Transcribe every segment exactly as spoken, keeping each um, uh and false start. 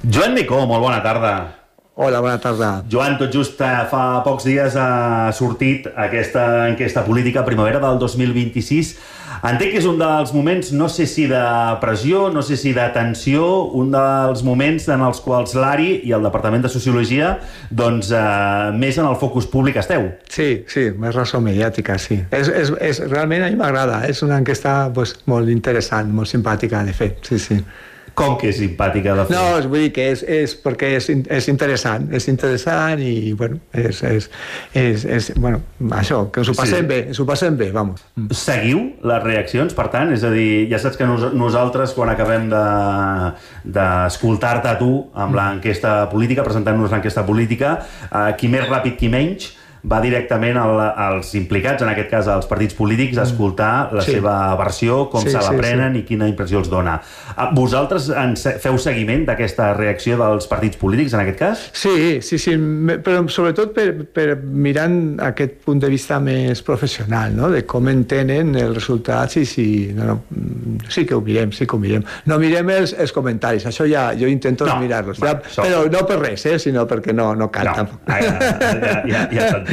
Joan Micó, molt bona tarda. Hola, bona tarda. Joan, tot just fa pocs dies ha sortit aquesta enquesta política primavera del dos mil vint-i-sis. Entenc que és un dels moments, no sé si de pressió, no sé si de tensió, un dels moments en els quals l'Ari i el Departament de Sociologia doncs, eh, més en el focus públic esteu. Sí, sí, més ressò mediàtica, sí. És, és, és, realment a mi m'agrada, és una enquesta pues, molt interessant, molt simpàtica de fer, sí, sí. Com que és simpàtica de fer? No, vull dir que és, és perquè és, és interessant, és interessant i, bueno, és, és, és, és bueno, això, que ens ho passem sí. bé, ens ho passem bé, vamos. Seguiu les reaccions, per tant? És a dir, ja saps que nos, nosaltres, quan acabem de d'escoltar-te a tu amb l'enquesta política, presentant-nos l'enquesta política, eh, qui més ràpid, qui menys, va directament al, als implicats, en aquest cas als partits polítics, a escoltar la sí. seva versió, com sí, se la prenen sí, sí. i quina impressió els dona. Vosaltres feu seguiment d'aquesta reacció dels partits polítics, en aquest cas? Sí, sí, sí, però sobretot per, per mirant aquest punt de vista més professional, no? De com entenen els resultats i si... No, no, sí que ho mirem, sí que ho mirem. No mirem els, els comentaris, això ja jo intento no, mirar-los, ja, això... però no per res, eh, sinó perquè no, no cal no, tampoc. Ja, ja, ja, ja s'entén.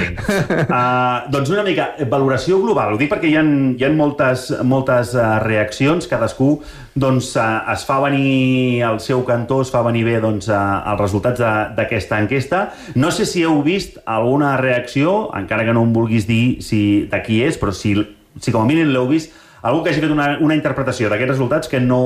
Uh, doncs una mica, valoració global, ho dic perquè hi ha, hi ha moltes, moltes uh, reaccions, cadascú doncs, uh, es fa venir al seu cantó, es fa venir bé doncs, uh, els resultats d'aquesta enquesta. No sé si heu vist alguna reacció, encara que no em vulguis dir si de qui és, però si, si com a mínim l'heu vist, algú que hagi fet una, una interpretació d'aquests resultats que no,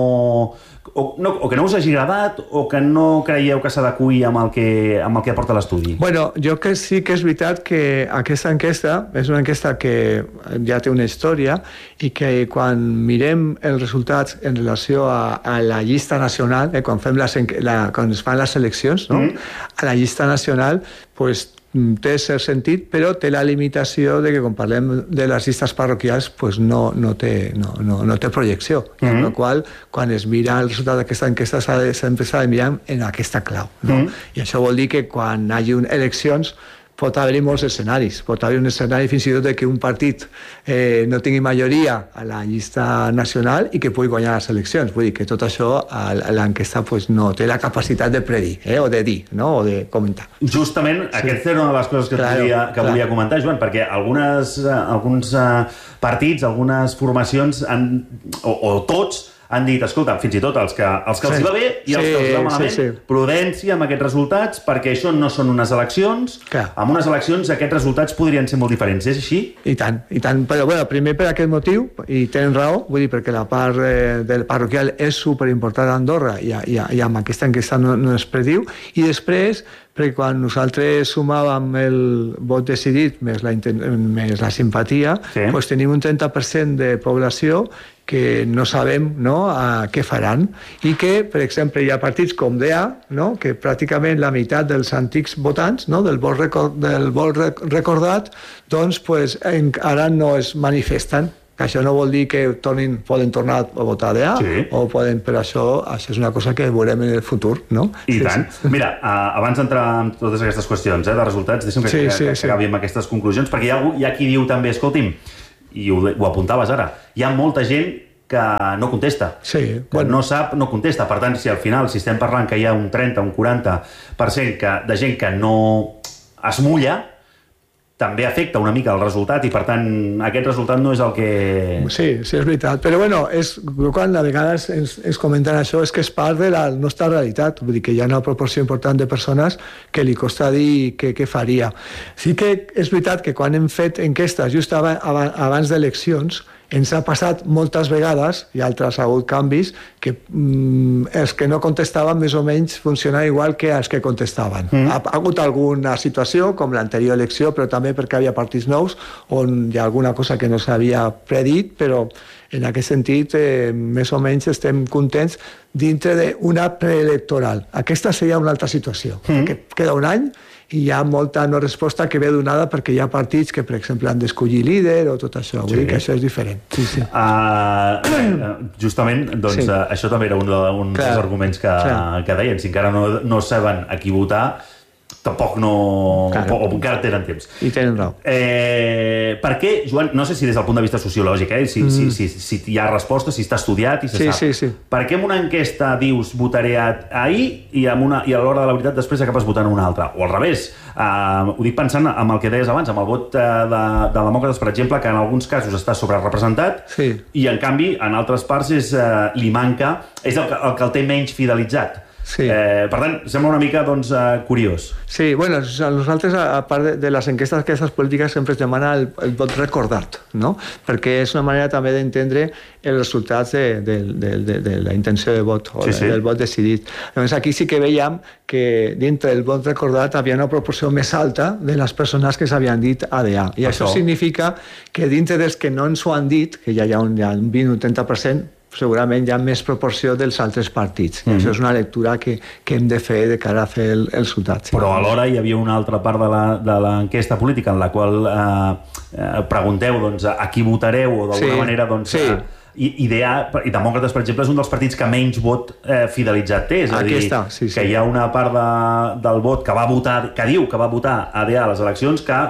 o, no, o que no us hagi agradat o que no creieu que s'adeqüi amb el que, amb el que aporta l'estudi. Bueno, jo que sí que és veritat que aquesta enquesta és una enquesta que ja té una història i que quan mirem els resultats en relació a, a la llista nacional, eh, quan, fem les, la, quan es fan les eleccions, no? Mm. A la llista nacional, pues, té cert sentit, però té la limitació de que quan parlem de les llistes parroquials pues no, no, té, no, no, no té projecció, mm-hmm. amb la qual quan es mira el resultat d'aquesta enquesta s'ha de, sempre s'ha de mirar en aquesta clau, no? Mm-hmm. I això vol dir que quan hi hagi eleccions pot haver-hi molts escenaris, pot haver un escenari fins i tot de que un partit eh, no tingui majoria a la llista nacional i que pugui guanyar les eleccions. Vull dir que tot això a l'enquesta pues, no té la capacitat de predir, eh, o de dir, no? O de comentar. Justament sí. Aquesta era una de les coses que, claro, volia, que volia comentar, Joan, perquè algunes, alguns partits, algunes formacions, han, o, o tots, han dit, escolta, fins i tot els que, els que els sí. va bé i els sí, que els va malament, sí, sí. prudència amb aquests resultats, perquè això no són unes eleccions. Clar. Amb unes eleccions aquests resultats podrien ser molt diferents, és així? I tant, i tant. Però bueno, primer per aquest motiu, i tenen raó, vull dir, perquè la part eh, del parroquial és superimportant a Andorra i, i, i amb aquesta enquesta no, no es prediu, i després perquè quan nosaltres sumàvem el vot decidit més la, més la simpatia, sí. pues tenim un trenta per cent de població que no sabem, no, a què faran i que, per exemple, hi ha partits com D A, no, que pràcticament la meitat dels antics votants, no, del vot, record, del vot recordat doncs, pues, ara no es manifesten. Que això no vol dir que tornin, poden tornar a votar D A, sí. o poden, però això, això és una cosa que veurem en el futur, no? I sí, tant. Sí. Mira, uh, abans d'entrar en totes aquestes qüestions eh, de resultats, deixa'm que, sí, sí, que, que acabi amb aquestes conclusions, perquè hi ha, hi ha qui diu també, escolti'm, i ho, ho apuntaves ara, hi ha molta gent que no contesta, sí, que bueno. no sap, no contesta. Per tant, si al final, si estem parlant que hi ha un trenta, un quaranta per cent que, de gent que no es mulla, també afecta una mica el resultat i, per tant, aquest resultat no és el que... Sí, sí, és veritat. Però, bueno, és, quan a vegades ens, ens comenten això és que és part de la nostra realitat. Vull dir que hi ha una proporció important de persones que li costa dir què, què faria. Sí que és veritat que quan hem fet enquestes just abans d'eleccions ens ha passat moltes vegades, i altres ha hagut canvis, que mm, els que no contestaven més o menys funcionaven igual que els que contestaven. Mm. Ha, ha hagut alguna situació, com l'anterior elecció, però també perquè hi havia partits nous, on hi ha alguna cosa que no s'havia predit, però en aquest sentit, eh, més o menys estem contents dintre d'una preelectoral. Aquesta seria una altra situació, mm. que queda un any, i hi ha molta no resposta que ve donada perquè hi ha partits que, per exemple, han d'escollir líder o tot això. Vull sí. dir que això és diferent. Sí, sí. Uh, justament, doncs, sí. uh, això també era un, de, un dels arguments que, que deien. Si encara no, no saben a qui votar, tampoc no... Claro. O, o encara tenen temps. I tenen raó. Eh, per què, Joan, no sé si des del punt de vista sociològic, eh, si, mm. si, si, si hi ha resposta, si està estudiat i se sí, sap. Sí, sí. Per què en una enquesta dius votaré ahir i, amb una, i a l'hora de la veritat després acabes votant una altra? O al revés. Uh, ho dic pensant en el que deies abans, amb el vot de, de, de demòcrates, per exemple, que en alguns casos està sobrerepresentat sí. i, en canvi, en altres parts és, uh, li manca... És el, el que el té menys fidelitzat. Sí. Eh, per tant, sembla una mica doncs, uh, curiós. Sí, bueno, nosaltres, a part de, de les enquestes aquestes polítiques, sempre es demana el, el vot recordat, no? Perquè és una manera també d'entendre els resultats de, de, de, de, de la intenció de vot, o sí, sí. del vot decidit. Llavors, aquí sí que veiem que dintre del vot recordat havia una proporció més alta de les persones que s'havien dit A D A. I això, això significa que dintre dels que no ens ho han dit, que ja hi ha un, ja un vint o trenta per cent, segurament hi ha més proporció dels altres partits. I mm. això és una lectura que, que hem de fer de cara a fer el, el resultat. Però alhora hi havia una altra part de l'enquesta política en la qual eh, eh, pregunteu doncs, a qui votareu o d'alguna sí. manera doncs, sí. eh, i, idea, i Demòcrates, per exemple, és un dels partits que menys vot eh, fidelitzat té. És a dir, Aquesta, sí, sí. que hi ha una part de, del vot que va votar, que diu que va votar A D A a les eleccions que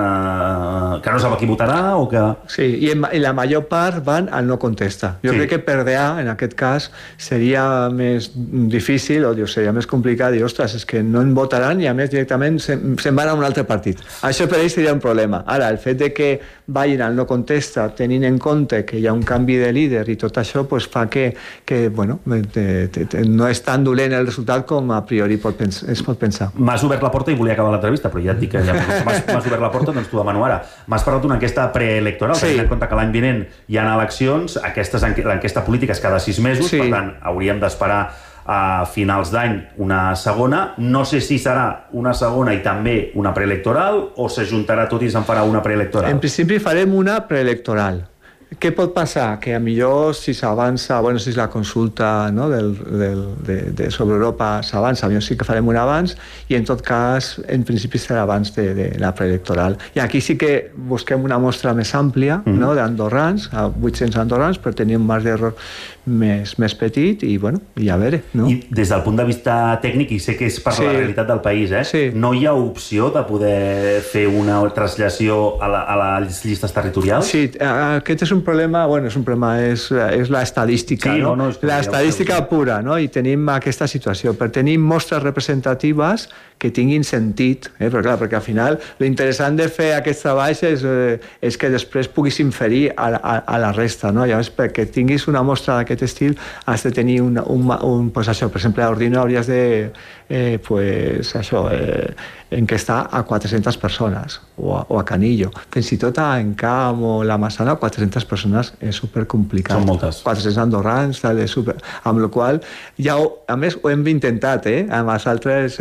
Uh, que no sap a qui votarà o que... Sí, i, en, i la major part van al no contesta. Jo sí. crec que per D A, en aquest cas, seria més difícil o diu, seria més complicat dir, ostres, és que no en votaran i a més directament se'n se van a un altre partit. Això per ells seria un problema. Ara, el fet de que vagin al no contesta tenint en compte que hi ha un canvi de líder i tot això pues, fa que, que bueno, te, te, te, no és tan dolent el resultat com a priori pot pens es pot pensar. M'has obert la porta i volia acabar l'entrevista, però ja et dic que ja m'has obert la porta, doncs t'ho demano ara. M'has parlat d'una enquesta preelectoral, sí. tenint en compte que l'any vinent hi ha eleccions, l'enquesta política és cada sis mesos, sí. per tant, hauríem d'esperar a finals d'any una segona. No sé si serà una segona i també una preelectoral o s'ajuntarà tot i se'n farà una preelectoral. En principi farem una preelectoral. Què pot passar? Que a millor si s'avança, bueno, si la consulta no, del, del, de, de, sobre Europa s'avança, millor sí que farem un abans i en tot cas, en principi serà abans de, de la preelectoral. I aquí sí que busquem una mostra més àmplia mm-hmm. no, d'andorrans, a vuit-cents andorrans, per tenir un marge d'error més, més petit i, bueno, i a veure. No? I des del punt de vista tècnic, i sé que és per sí. la realitat del país, eh? sí. no hi ha opció de poder fer una traslació a, la, a les llistes territorials? Sí, aquest és un problema, bueno, és un problema, és, és la estadística, sí, no? no, no la estadística pura, no? I tenim aquesta situació. Per tenir mostres representatives que tinguin sentit, eh? Però clar, perquè al final l'interessant de fer aquests treballs és, eh, és que després puguis inferir a, a, a la resta, no? Llavors, perquè tinguis una mostra d'aquest estil has de tenir un, un, un pues això, per exemple, a Ordino hauries de eh, pues això, eh, enquestar a quatre-centes persones o a, o a Canillo. Fins i tot a Encamp o la Massana, quatre-centes persones és supercomplicat. Són moltes. quatre-cents andorrans, tal, és super... amb la qual ja, ho, a més, ho hem intentat, eh, amb els altres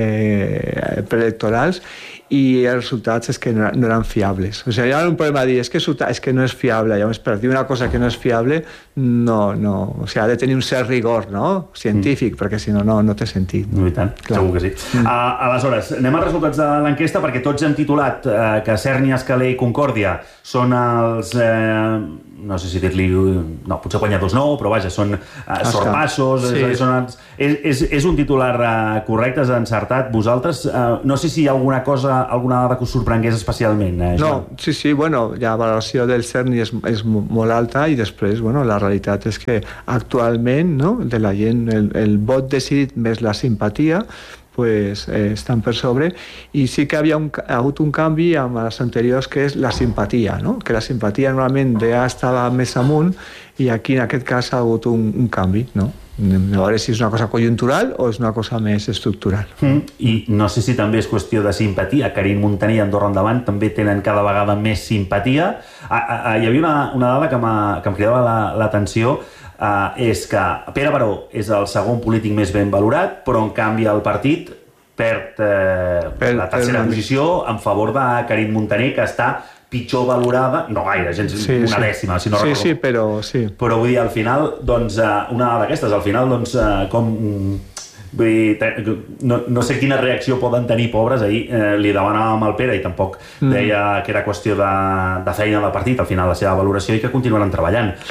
eh, preelectorals i els resultats és que no, no eren fiables. O sigui, hi ha un problema de dir, és que, és que no és fiable. Llavors, per dir una cosa que no és fiable, no, no... O sigui, ha de tenir un cert rigor, no?, científic, mm. perquè si no, no, no té sentit. No, i tant, clar. Segur que sí. Mm. Uh, aleshores, anem als resultats de l'enquesta, perquè tots hem titulat uh, que Sèrnia, Escalé i Concòrdia són els... Uh, no sé si dir-li... No, potser guanyadors no, però vaja, són uh, sorpassos... Sí. És, són els, és, és, és un titular uh, correcte, és encertat. Vosaltres, uh, no sé si hi ha alguna cosa, alguna dada que us sorprengués especialment. Eh, no, sí, sí, bueno, la valoració del Cerny és, és molt alta i després, bueno, la realitat és que actualment, no, de la gent, el, el vot decidit més la simpatia, pues, eh, estan per sobre, i sí que havia un, ha hagut un canvi amb les anteriors, que és la simpatia, no? Que la simpatia normalment ja estava més amunt i aquí en aquest cas ha hagut un, un canvi, no? A veure si és una cosa conjuntural o és una cosa més estructural. Mm. I no sé si també és qüestió de simpatia. Carine Montaner i Andorra Endavant també tenen cada vegada més simpatia. Ah, ah, hi havia una, una dada que, que em cridava l'atenció, la, ah, és que Pere Baró és el segon polític més ben valorat, però en canvi el partit perd eh, per, la tercera per posició en favor de Carine Montaner, que està pitjor valorada, no gaire, gens, sí, una sí. dècima, si no sí, recordo. Sí, però sí. Però vull dir, al final, doncs, una d'aquestes, al final, doncs, com... Vull dir, no, no sé quina reacció poden tenir, pobres. Ahir eh, li demanàvem al Pere i tampoc mm. deia que era qüestió de, de feina del partit, al final, la seva valoració, i que continuaran treballant. Clar.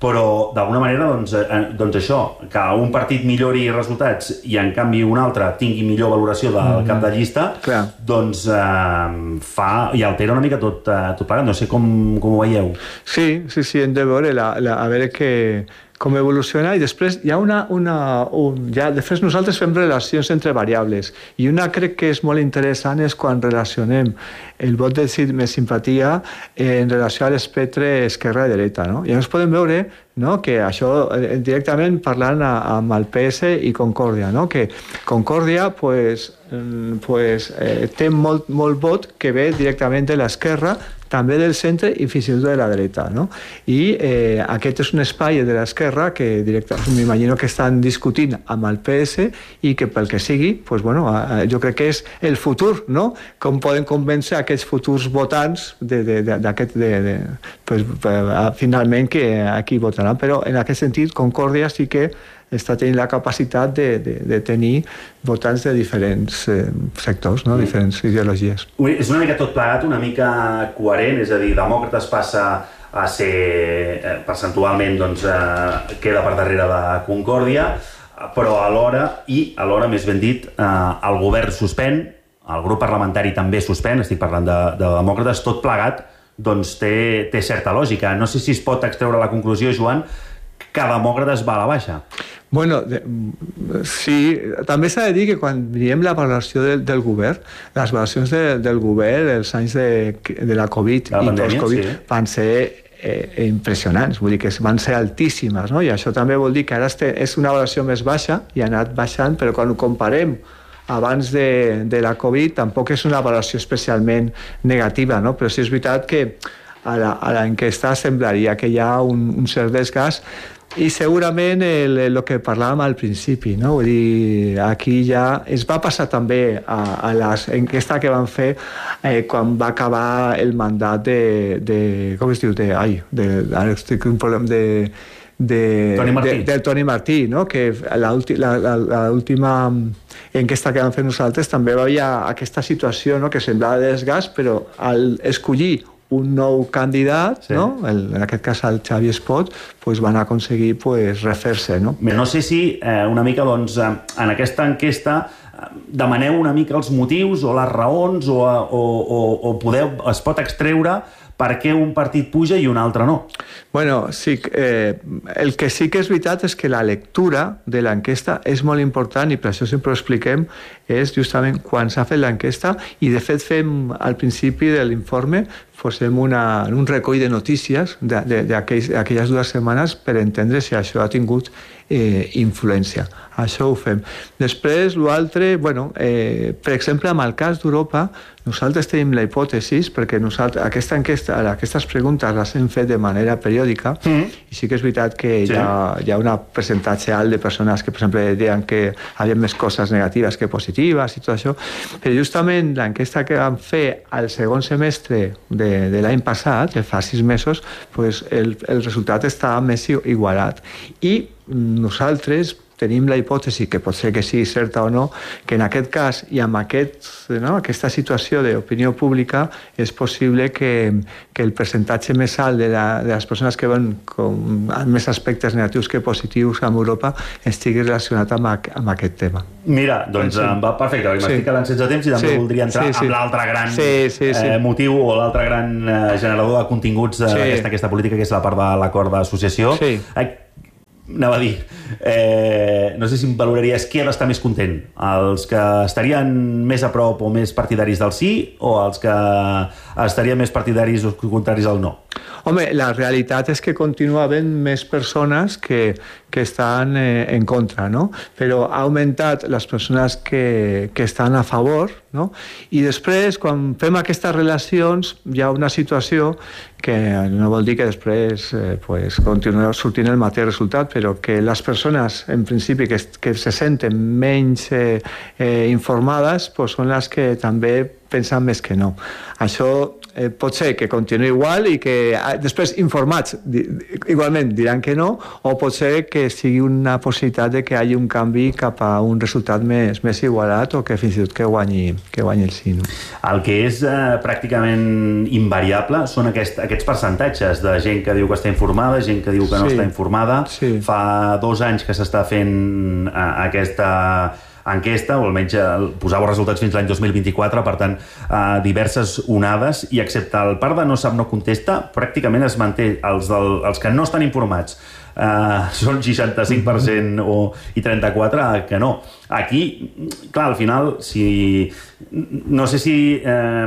però d'alguna manera doncs, eh, doncs això, que un partit millori resultats i en canvi un altre tingui millor valoració del mm-hmm. cap de llista, Clar. doncs eh, fa i altera una mica tot, eh, tot plegat. No sé com, com ho veieu. Sí, sí, sí, hem de veure, la, la, a veure que, com evoluciona, i després hi ha una... una un, ja, després nosaltres fem relacions entre variables, i una crec que és molt interessant és quan relacionem el vot de més simpatia en relació a l'espectre esquerra i dreta, no? I llavors podem veure, no?, que això directament parlant a, amb el P S i Concòrdia, no?, que Concòrdia pues, pues, eh, té molt, molt vot que ve directament de l'esquerra, també del centre i fins i tot de la dreta, no? I eh, aquest és un espai de l'esquerra que directament m'imagino que estan discutint amb el P S i que pel que sigui, pues, bueno, eh, jo crec que és el futur, no? Com poden convèncer aquests futurs votants d'aquest, de, de, de, pues, finalment que aquí votaran, però en aquest sentit Concòrdia sí que està tenint la capacitat de, de, de tenir votants de diferents eh, sectors, no? Mm. Diferents ideologies. És una mica tot plegat, una mica coherent, és a dir, Demòcrates passa a ser, eh, percentualment, doncs, eh, queda per darrere de Concòrdia, però alhora, i alhora, més ben dit, eh, el govern suspèn, el grup parlamentari també suspèn, estic parlant de, de Demòcrates, tot plegat, doncs té, té certa lògica. No sé si es pot extreure la conclusió, Joan, que Demòcrates va a la baixa. Bueno, de, sí, també s'ha de dir que quan mirem la valoració del, del govern, les valoracions de, del govern els anys de, de la Covid la i post-Covid sí. van ser eh, impressionants, vull dir que van ser altíssimes, no? I això també vol dir que ara este, és una valoració més baixa i ha anat baixant, però quan ho comparem abans de, de la Covid tampoc és una valoració especialment negativa, no? Però sí és veritat que a l'enquesta semblaria que hi ha un, un cert desgast. I segurament el, el que parlàvem al principi, no? Vull dir, aquí ja es va passar també a, a l'enquesta que van fer eh, quan va acabar el mandat de, de com es diu? De, ai, de, ara estic un problema de de, Toni Martí. de, del Toni Martí, no? Que l'última enquesta que vam fer nosaltres també hi havia aquesta situació, no? Que semblava de desgast, però al escollir un nou candidat, sí. no? El, en aquest cas el Xavi Espot, pues van aconseguir pues, refer-se. No? no sé si eh, una mica doncs, en aquesta enquesta demaneu una mica els motius o les raons o, o, o, o podeu, es pot extreure per què un partit puja i un altre no. Bueno, sí, eh, el que sí que és veritat és que la lectura de l'enquesta és molt important i per això sempre ho expliquem, és justament quan s'ha fet l'enquesta i de fet fem al principi de l'informe posem una, un recoll de notícies d'aquelles dues setmanes per entendre si això ha tingut eh, influència. Això ho fem. Després, l'altre, bueno, eh, per exemple, amb el cas d'Europa, nosaltres tenim la hipòtesi, perquè nosaltres, aquesta enquesta, aquestes preguntes les hem fet de manera periòdica, mm. i sí que és veritat que sí. hi, ha, hi ha un percentatge alt de persones que, per exemple, deien que hi havia més coses negatives que positives i tot això, però justament l'enquesta que vam fer al segon semestre de, de l'any passat, de fa sis mesos, pues el, el resultat estava més igualat. I nosaltres tenim la hipòtesi, que pot ser que sigui certa o no, que en aquest cas i amb aquest, no, aquesta situació d'opinió pública és possible que, que el percentatge més alt de, la, de les persones que van com, amb més aspectes negatius que positius amb Europa estigui relacionat amb, amb aquest tema. Mira, doncs sí. va perfecte, m'estic sí. quedant sense temps i també sí. voldria entrar sí, sí. amb l'altre gran sí, sí, sí. Eh, motiu o l'altre gran eh, generador de continguts d'aquesta sí. aquesta política, que és la part de l'acord d'associació. Sí. Eh, anava a dir, eh, no sé si em valoraries qui ha d'estar més content, els que estarien més a prop o més partidaris del sí o els que estarien més partidaris o contraris al no? Home, la realitat és que continua havent més persones que, que estan eh, en contra, no? Però ha augmentat les persones que, que estan a favor, no? I després, quan fem aquestes relacions, hi ha una situació que no vol dir que després eh, pues, continuï sortint el mateix resultat, però que les persones, en principi, que, que se senten menys eh, eh, informades, pues, són les que també pensen més que no. Això eh, pot ser que continuï igual i que eh, després informats di, igualment diran que no, o pot ser que sigui una possibilitat de que hi hagi un canvi cap a un resultat més, més igualat o que fins i tot que guanyi, que guanyi el sí. No? El que és eh, pràcticament invariable són aquest, aquests percentatges de gent que diu que està informada, gent que diu que no sí. està informada. Sí. Fa dos anys que s'està fent eh, aquesta enquesta, o almenys posava els resultats fins l'any dos mil vint-i-quatre, per tant, eh, diverses onades, i excepte el part de no sap, no contesta, pràcticament es manté. Els, del, els que no estan informats Uh, són seixanta-cinc per cent o, i trenta-quatre per cent que no. Aquí, clar, al final, si no sé si eh,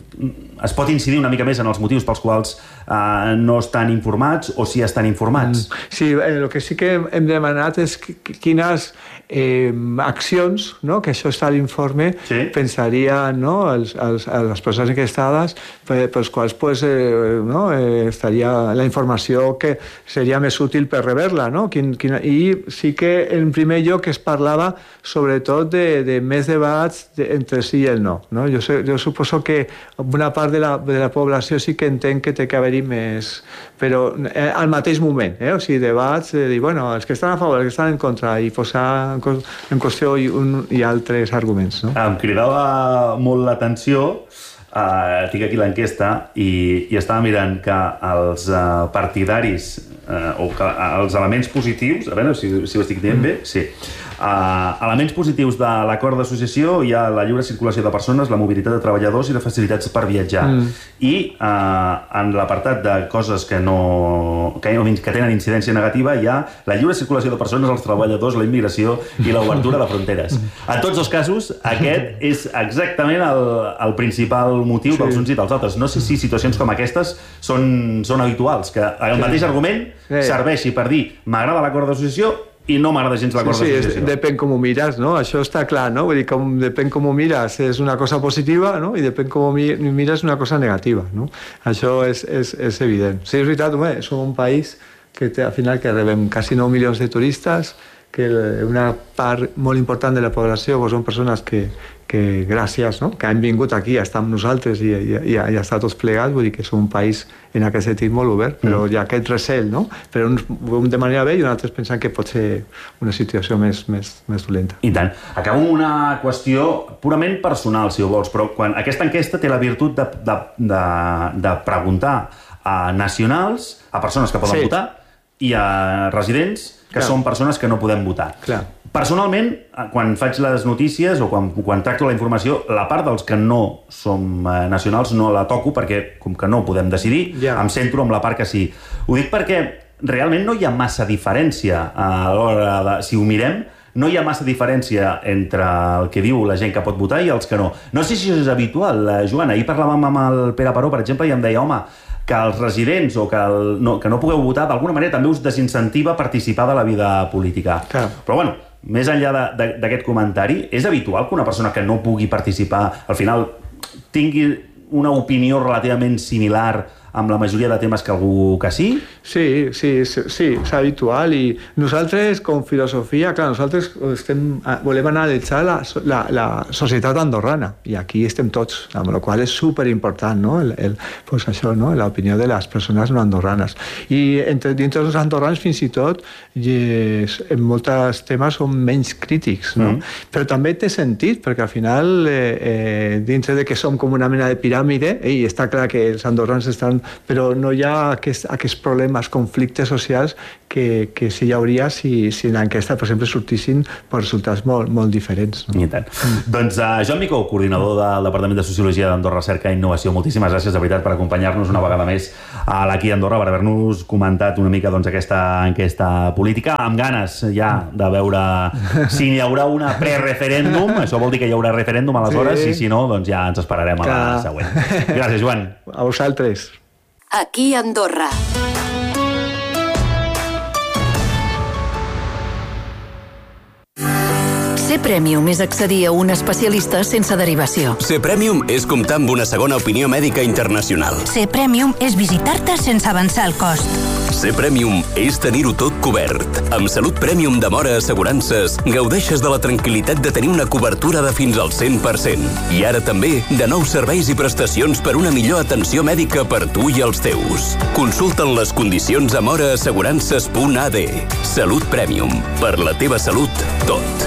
es pot incidir una mica més en els motius pels quals eh, no estan informats o si estan informats. Sí, eh, el que sí que hem demanat és quines eh, accions, no?, que això està a l'informe, sí. pensarien, no?, els, els, les persones enquestades pels quals pues, eh, no, eh, estaria la informació que seria més útil per rebre-la, no? Quin, quin, I sí que en primer lloc es parlava sobretot de, de més debats de, entre sí i el no. no? Jo, sé, jo suposo que una part de la, de la població sí que entenc que té que haver-hi més, però eh, al mateix moment, eh? O sigui, debats de dir, bueno, els que estan a favor, els que estan en contra, i posar en qüestió i, un, i altres arguments. No? Em cridava molt l'atenció. Uh, tinc aquí l'enquesta i, i estava mirant que els uh, partidaris uh, o que uh, els elements positius, a veure si, si ho estic dient bé, sí. Uh, elements positius de l'acord d'associació hi ha la lliure circulació de persones, la mobilitat de treballadors i les facilitats per viatjar. Mm. I uh, en l'apartat de coses que, no, que, que tenen incidència negativa hi ha la lliure circulació de persones, els treballadors, la immigració i l'obertura de fronteres. En tots els casos, aquest és exactament el, el principal motiu dels uns i dels altres. No sé si situacions com aquestes són, són habituals, que el mateix argument serveixi per dir m'agrada l'acord d'associació i no m'agrada gens l'acord sí, sí, d'associació. Depèn com ho mires, no? Això està clar, no? Vull dir, com, depèn com ho mires és una cosa positiva, no? I depèn com ho mires una cosa negativa, no? Això és, és, és evident. Sí, és veritat, home, som un país que té, al final que rebem quasi nou milions de turistes, que una part molt important de la població doncs, són persones que, que gràcies, no? que han vingut aquí a estar amb nosaltres i, i, i, a, i a estar tots plegats, vull dir que som un país en aquest sentit molt obert, però mm. hi ha aquest recel, no? Però uns ho de manera bé i uns altres pensen que pot ser una situació més, més, més dolenta. I tant. Acabo amb una qüestió purament personal, si ho vols, però quan aquesta enquesta té la virtut de, de, de, de preguntar a nacionals, a persones que poden sí. votar, i a residents que Clar. són persones que no podem votar. Clar. Personalment, quan faig les notícies o quan, quan tracto la informació, la part dels que no som eh, nacionals no la toco perquè, com que no podem decidir, yeah. em centro amb la part que sí. Ho dic perquè realment no hi ha massa diferència a l'hora de... Si ho mirem, no hi ha massa diferència entre el que diu la gent que pot votar i els que no. No sé si això és habitual, Joan. Ahir parlàvem amb el Pere Paró, per exemple, i em deia, home, que els residents o que, el, no, que no pugueu votar d'alguna manera també us desincentiva a participar de la vida política. Clar. Però bueno, més enllà d'aquest comentari, és habitual que una persona que no pugui participar al final tingui una opinió relativament similar amb la majoria de temes que algú que sí? Sí, sí, sí, sí, és habitual i nosaltres, com filosofia, clar, nosaltres estem, volem analitzar la, la, la societat andorrana i aquí estem tots, amb la qual és superimportant, no? El, el, pues això, no? L'opinió de les persones no andorranes. I entre, dintre dels andorrans fins i tot yes, en molts temes són menys crítics, no? Mm. Però també té sentit, perquè al final eh, eh, dintre de que som com una mena de piràmide, eh, i està clar que els andorrans estan però no hi ha aquests, aquests problemes, conflictes socials que, que sí hi hauria si, si en l'enquesta, per exemple, sortissin per resultats molt, molt diferents. No? I tant. Mm. Doncs uh, Joan Micó, coordinador del Departament de Sociologia d'Andorra Recerca i Innovació, moltíssimes gràcies de veritat per acompanyar-nos una vegada més a l'Aquí Andorra, per haver-nos comentat una mica doncs, aquesta enquesta política, amb ganes ja de veure si hi haurà una prereferèndum, això vol dir que hi haurà referèndum aleshores, sí. i si no, doncs ja ens esperarem a la següent. Gràcies, Joan. A vosaltres. Aquí Andorra. Ser Premium és accedir a un especialista sense derivació. Ser Premium és comptar amb una segona opinió mèdica internacional. Ser Premium és visitar-te sense avançar el cost. Ser Premium és tenir-ho tot cobert. Amb Salut Premium de Móra Assegurances gaudeixes de la tranquil·litat de tenir una cobertura de fins al cent per cent. I ara també de nous serveis i prestacions per una millor atenció mèdica per tu i els teus. Consulta'n les condicions a móra assegurances punt a d. Salut Premium. Per la teva salut, tot.